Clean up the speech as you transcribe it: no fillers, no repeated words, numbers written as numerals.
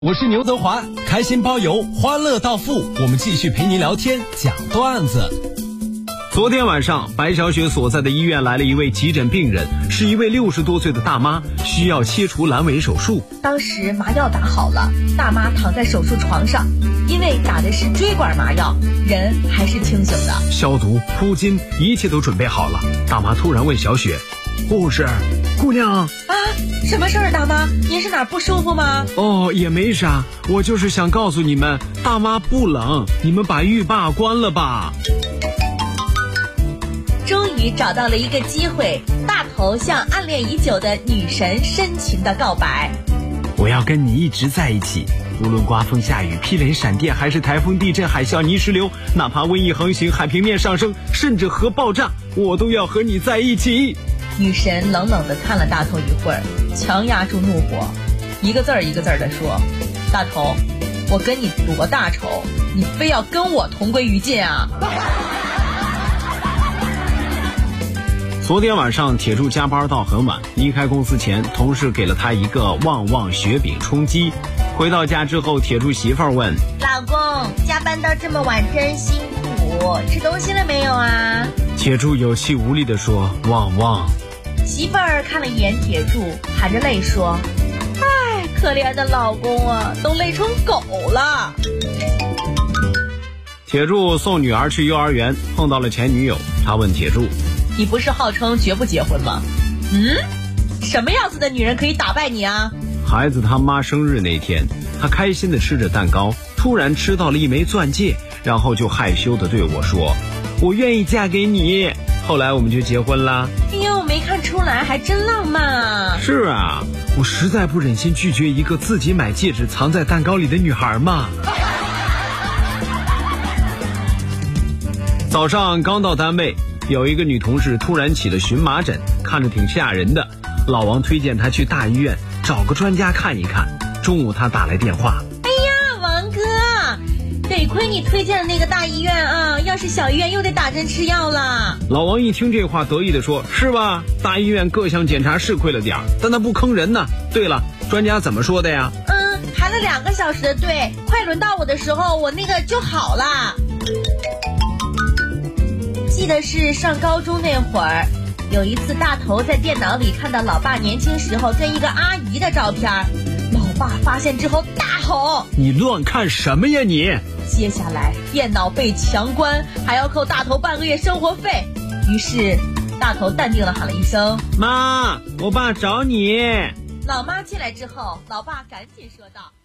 我是牛德华，开心包邮，欢乐到付，我们继续陪您聊天讲段子。 昨天晚上，白小雪所在的医院来了一位急诊病人，是一位60多岁的大妈，需要切除阑尾手术。 当时麻药打好了，大妈躺在手术床上，因为打的是椎管麻药，人还是清醒的。 消毒、铺巾，一切都准备好了。大妈突然问小雪：“护士，姑娘啊， 什么事儿，大妈？您是哪儿不舒服吗？” 哦，也没啥，我就是想告诉你们，大妈不冷，你们把浴霸关了吧。 终于找到了一个机会，大头向暗恋已久的女神深情的告白： 我要跟你一直在一起，无论刮风下雨、劈雷闪电，还是台风、地震、海啸、泥石流，哪怕瘟疫横行、海平面上升，甚至核爆炸，我都要和你在一起。 女神冷冷地看了大头一会儿，强压住怒火，一个字儿一个字儿地说：大头，我跟你多大仇，你非要跟我同归于尽啊！ 昨天晚上，铁柱加班到很晚，离开公司前，同事给了他一个旺旺雪饼充饥。回到家之后，铁柱媳妇儿问： 老公，加班到这么晚真辛苦，吃东西了没有啊？ 铁柱有气无力地说：旺旺。 媳妇儿看了一眼铁柱，含着泪说：唉，可怜的老公啊，都累成狗了。 铁柱送女儿去幼儿园，碰到了前女友，他问铁柱： 你不是号称绝不结婚吗？什么样子的女人可以打败你啊？ 孩子他妈生日那天，他开心地吃着蛋糕，突然吃到了一枚钻戒，然后就害羞地对我说：我愿意嫁给你。后来我们就结婚啦。 哎呦，没看出来，还真浪漫啊。 是啊，我实在不忍心拒绝一个自己买戒指藏在蛋糕里的女孩嘛。早上刚到单位，有一个女同事突然起了荨麻疹，看着挺吓人的。老王推荐她去大医院找个专家看一看。中午她打来电话： 哎呀，王哥，得亏你推荐的那个大医院啊，要是小医院又得打针吃药了。 老王一听这话得意地说：是吧，大医院各项检查是亏了点儿，但他不坑人呢。对了，专家怎么说的呀？ 排了2个小时的队，快轮到我的时候，我那个就好了。记得是上高中那会儿，有一次大头在电脑里看到老爸年轻时候跟一个阿姨的照片，老爸发现之后大吼： 你乱看什么呀你！ 接下来电脑被强关，还要扣大头半个月生活费。于是大头淡定地喊了一声：妈，我爸找你。老妈进来之后，老爸赶紧说道：